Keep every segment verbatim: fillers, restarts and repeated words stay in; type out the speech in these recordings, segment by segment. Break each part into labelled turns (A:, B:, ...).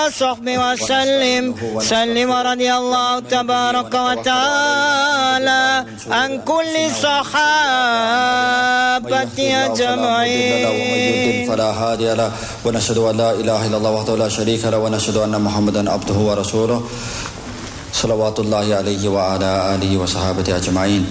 A: صحبه وسلم سلم ورضي الله تبارك وتعالى عن كل صحابة أجمعين
B: فلا هادي له ونشهد أن لا إله إلا الله وحده لا شريك له ونشهد أن محمدا عبده ورسوله صلوات الله عليه وعلى آله وصحابته أجمعين.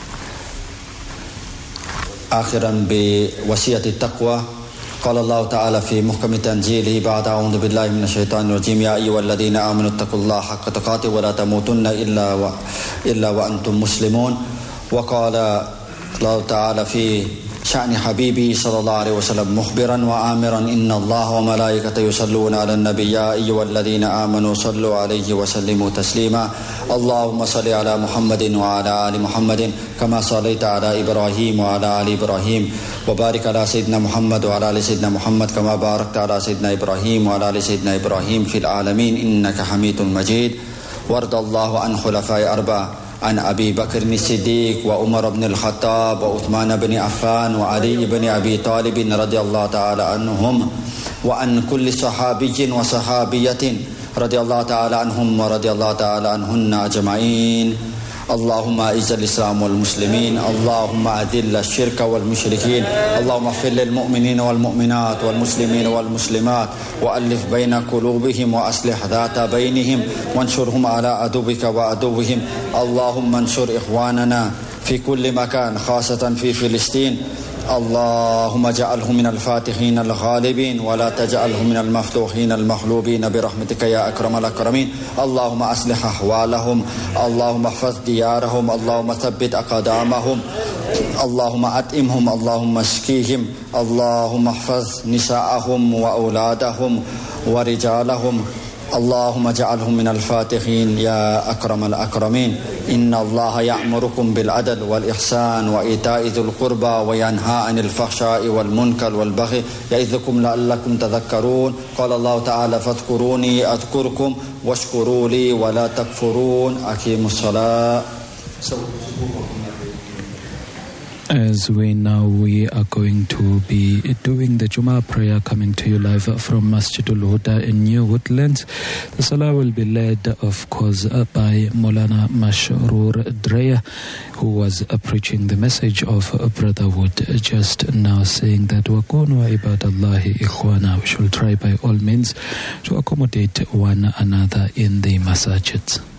B: آخرا بوصية التقوى قال الله تعالى في محكم تنزيله بعد أعوذ بالله من الشيطان الرجيم يا أيها الذين آمنوا اتقوا الله حق تقاته ولا تموتن إلا و... إلا وأنتم مسلمون. وقال الله تعالى في شأن حبيبي صلى الله عليه وسلم مخبرا وآمرا إن الله وملائكته يصلون على النبي يا أيها الذين آمنوا صلوا عليه وسلموا تسليما. اللهم صل على محمد وعلى آل محمد كما صليت على إبراهيم وعلى آل إبراهيم وبارك على سيدنا محمد وعلى آل سيدنا محمد كما باركت على سيدنا إبراهيم وعلى آل سيدنا إبراهيم في العالمين إنك حميد مجيد. وارض الله عن خلفاء أربعة عن أبي بكر الصديق وعمر بن الخطاب وعثمان بن عفان وعلي بن أبي طالب رضي الله تعالى عنهم وعن كل صحابي وصحابية رضي الله تعالى عنهم ورضي الله تعالى عنهن أجمعين. اللهم أعز الإسلام والمسلمين، اللهم أذل الشرك والمشركين، اللهم اغفر للمؤمنين والمؤمنات والمسلمين والمسلمات وألف بين قلوبهم وأصلح ذات بينهم وانشرهم على عدوك وعدوهم. اللهم انصر إخواننا في كل مكان خاصة في فلسطين، اللهم اجعلهم من الفاتحين الغالبين ولا تجعلهم من المفتوحين المغلوبين برحمتك يا أكرم الأكرمين. اللهم أصلح أحوالهم، اللهم احفظ ديارهم، اللهم ثبت أقدامهم، اللهم أطعمهم، اللهم اسقيهم، اللهم احفظ نساءهم وأولادهم ورجالهم، اللهم اجعلهم من الفاتحين يا أكرم الأكرمين. إن الله يأمركم بالعدل والإحسان وإيتاء ذي القربى وينهى عن الفحشاء والمنكر والبغي يعظكم لعلكم تذكرون. قال الله تعالى فاذكروني أذكركم واشكروا لي ولا تكفرون. أقيموا الصلاة.
C: As we now we are going to be doing the Jummah prayer, coming to you live from Masjidul Huda in New Woodlands. The Salah will be led, of course, by Maulana Mashrur Dreya, who was uh, preaching the message of brotherhood, just now saying that وَكُونُوا عِبَادَ اللَّهِ إِخْوَانًا. We shall try by all means to accommodate one another in the masajids.